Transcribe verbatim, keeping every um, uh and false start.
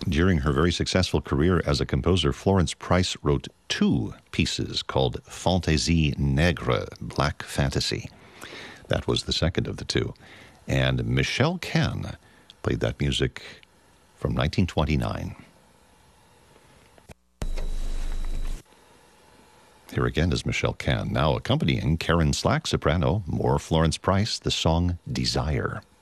During her very successful career as a composer, Florence Price wrote two pieces called Fantaisie Nègre, Black Fantasy. That was the second of the two. And Michelle Cann played that music from nineteen twenty-nine. Here again is Michelle Cann, now accompanying Karen Slack, soprano, more Florence Price, the song Desire.